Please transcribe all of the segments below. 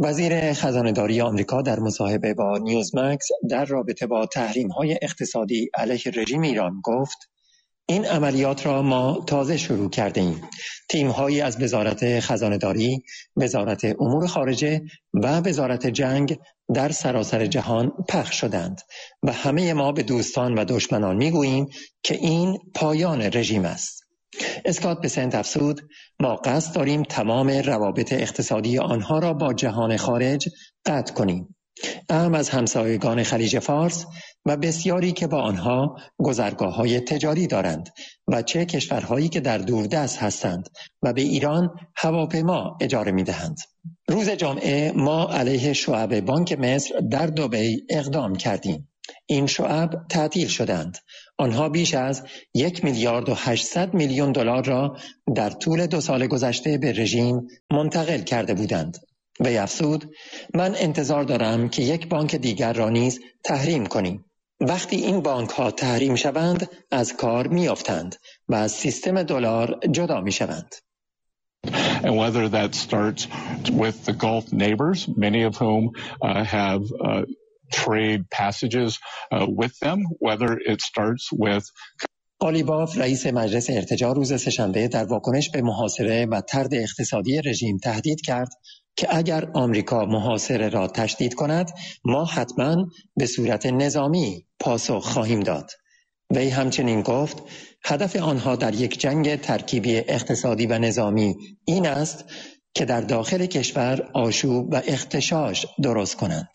وزیر خزانه‌داری آمریکا در مصاحبه با نیوزمکس در رابطه با تحریم‌های اقتصادی علیه رژیم ایران گفت: این عملیات را ما تازه شروع کرده ایم. تیم‌هایی از وزارت خزانه‌داری، وزارت امور خارجه و وزارت جنگ در سراسر جهان پخش شدند و همه ما به دوستان و دشمنان می‌گوییم که این پایان رژیم است. اسکات بسنت افزود: ما قصد داریم تمام روابط اقتصادی آنها را با جهان خارج قطع کنیم، اهم از همسایگان خلیج فارس و بسیاری که با آنها گذرگاه‌های تجاری دارند و چه کشورهایی که در دوردست هستند و به ایران هواپیما اجاره می‌دهند. روز جمعه ما علیه شعب بانک مصر در دبی اقدام کردیم. این شعب تعطیل شدند. آنها بیش از 1,800,000,000 دلار را در طول 2 سال گذشته به رژیم منتقل کرده بودند. وی افزود: من انتظار دارم که یک بانک دیگر را نیز تحریم کنیم. وقتی این بانک ها تحریم شوند از کار می افتند و از سیستم دلار جدا می شوند. And whether that starts with the Gulf neighbors, many of whom have trade passages with them, whether it starts with قالیباف رئیس مجلس ارتجاع روز سه‌شنبه در واکنش به محاصره و طرد اقتصادی رژیم تهدید کرد که اگر آمریکا محاصره را تشدید کند ما حتما به صورت نظامی پاسخ خواهیم داد. وی همچنین گفت: هدف آنها در یک جنگ ترکیبی اقتصادی و نظامی این است که در داخل کشور آشوب و اغتشاش درست کنند.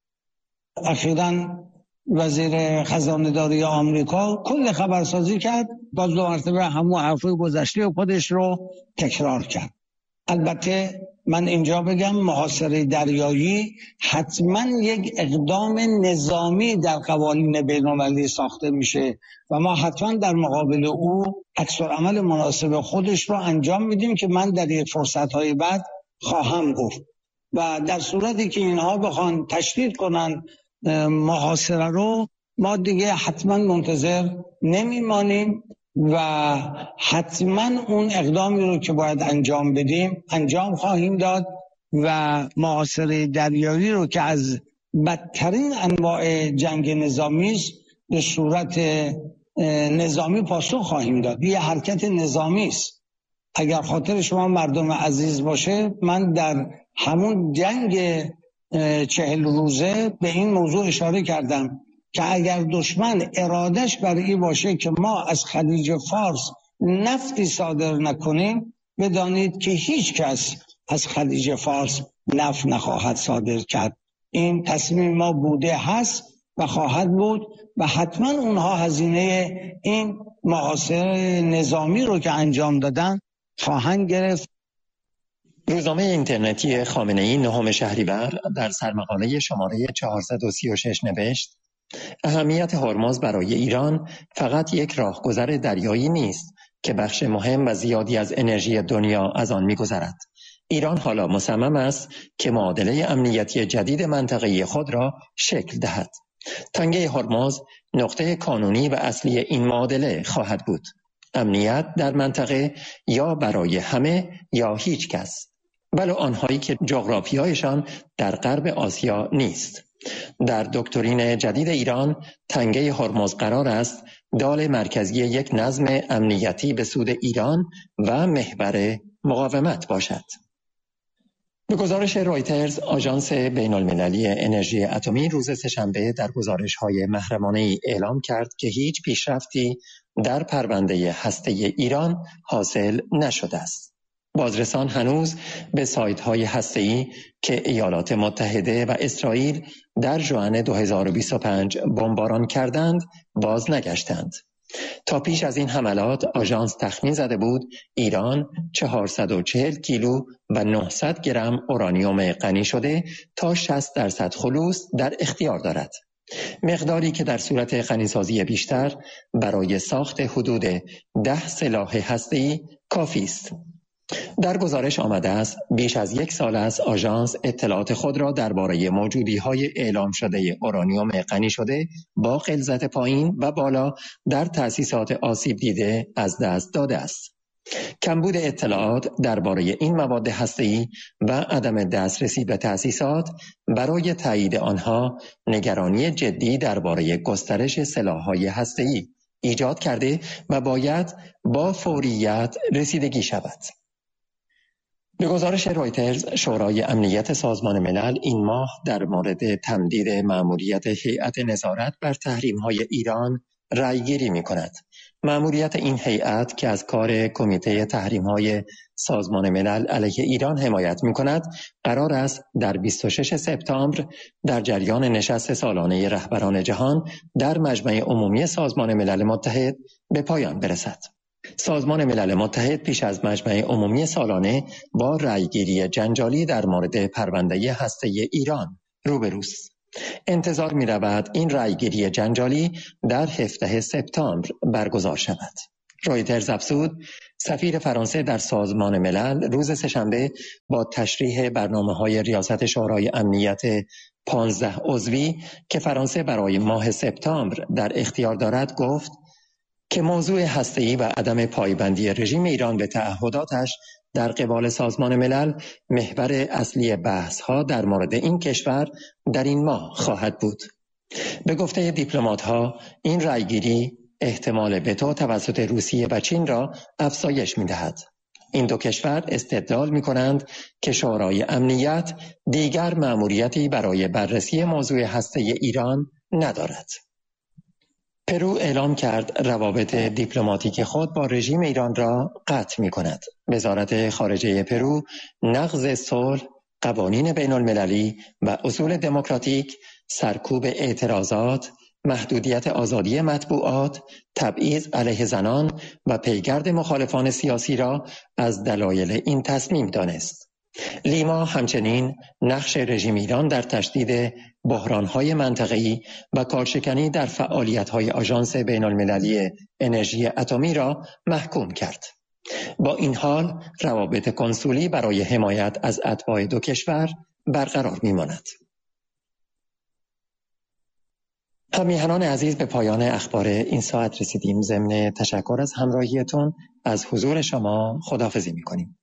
اخیراً وزیر خزانه‌داری آمریکا کل خبرسازی کرد، باز 2 مرتبه همون حرفای گذشته خودش رو تکرار کرد. البته من اینجا بگم محاصره دریایی حتما یک اقدام نظامی در قوانین بین‌المللی ساخته میشه و ما حتما در مقابل او عکس‌العمل مناسب خودش رو انجام میدیم که من در یک فرصت‌های بعد خواهم گفت. و در صورتی که اینها بخوان تشدید کنن محاصره رو، ما دیگه حتما منتظر نمیمانیم و حتما اون اقدامی رو که باید انجام بدیم انجام خواهیم داد و محاصره دریایی رو که از بدترین انواع جنگ نظامی است به صورت نظامی پاسخ خواهیم داد. یه حرکت نظامی است. اگر خاطر شما مردم عزیز باشه، من در همون جنگ 40 روزه به این موضوع اشاره کردم که اگر دشمن ارادش بر این باشه که ما از خلیج فارس نفتی صادر نکنیم، بدانید که هیچ کس از خلیج فارس نفت نخواهد صادر کرد. این تصمیم ما بوده، هست و خواهد بود و حتما اونها هزینه این محاصره نظامی رو که انجام دادن خواهند گرفت. روزنامه اینترنتی خامنه‌ای 9 شهریور در سرمقاله شماره 436 نوشت: اهمیت هرمز برای ایران فقط یک راهگذر دریایی نیست که بخش مهم و زیادی از انرژی دنیا از آن می‌گذرد. ایران حالا مصمم است که معادله امنیتی جدید منطقه خود را شکل دهد. تنگه هرمز نقطه کانونی و اصلی این معادله خواهد بود. امنیت در منطقه یا برای همه یا هیچ کس، ولو آنهایی که جغرافیایشان در غرب آسیا نیست. در دکترین جدید ایران تنگه هرمز قرار است دال مرکزی یک نظم امنیتی به سود ایران و محور مقاومت باشد. به گزارش رایترز، آژانس بین‌المللی انرژی اتمی روز سه‌شنبه در گزارش‌های محرمانه‌ای اعلام کرد که هیچ پیشرفتی در پرونده هسته ایران حاصل نشده است. بازرسان هنوز به سایت‌های هسته‌ای که ایالات متحده و اسرائیل در ژوئن 2025 بمباران کردند باز نگشتند. تا پیش از این حملات آژانس تخمین زده بود ایران 440 کیلو و 900 گرم اورانیوم غنی شده تا 60% خلوص در اختیار دارد. مقداری که در صورت غنیسازی بیشتر برای ساخت حدود 10 سلاح هسته‌ای کافی است. در گزارش آمده است بیش از 1 سال است آژانس اطلاعات خود را درباره موجودی‌های اعلام شده اورانیوم غنی شده با غلظت پایین و بالا در تأسیسات آسیب دیده از دست داده است. کمبود اطلاعات درباره این مواد هسته‌ای و عدم دسترسی به تأسیسات برای تایید آنها نگرانی جدی درباره گسترش سلاح‌های هسته‌ای ایجاد کرده و باید با فوریت رسیدگی شود. به گزارش رویترز، شورای امنیت سازمان ملل این ماه در مورد تمدید مأموریت هیئت نظارت بر تحریم‌های ایران رأی‌گیری می‌کند. مأموریت این هیئت که از کار کمیته تحریم‌های سازمان ملل علیه ایران حمایت می‌کند، قرار است در 26 سپتامبر در جریان نشست سالانه رهبران جهان در مجمع عمومی سازمان ملل متحد به پایان برسد. سازمان ملل متحد پیش از مجمع عمومی سالانه با رأیگیری جنجالی در مورد پرونده هسته‌ای ایران روبروست. انتظار می رود این رأیگیری جنجالی در 17 سپتامبر برگزار شود. رویترز افزود سفیر فرانسه در سازمان ملل روز سه‌شنبه با تشریح برنامه‌های ریاست شورای امنیت 15 عضوی که فرانسه برای ماه سپتامبر در اختیار دارد گفت که موضوع هسته‌ای و عدم پایبندی رژیم ایران به تعهداتش در قبال سازمان ملل محور اصلی بحث‌ها در مورد این کشور در این ماه خواهد بود. به گفته دیپلمات‌ها این رأیگیری احتمال وتو توسط روسیه و چین را افزایش می‌دهد. این دو کشور استدلال می‌کنند که شورای امنیت دیگر مأموریتی برای بررسی موضوع هسته‌ای ایران ندارد. پرو اعلام کرد روابط دیپلماتیک خود با رژیم ایران را قطع می‌کند. وزارت خارجه پرو نقض صلح، قوانین بین المللی و اصول دموکراتیک، سرکوب اعتراضات، محدودیت آزادی مطبوعات، تبعیض علیه زنان و پیگرد مخالفان سیاسی را از دلایل این تصمیم دانست. لیما همچنین نقش رژیم ایران در تشدید بحران‌های منطقه‌ای و کارشکنی در فعالیت‌های آژانس بین‌المللی انرژی اتمی را محکوم کرد. با این حال روابط کنسولی برای حمایت از اتباع دو کشور برقرار می‌ماند. همیهنان عزیز، به پایان اخبار این ساعت رسیدیم. ضمن تشکر از همراهیتون از حضور شما خداحافظی می‌کنیم.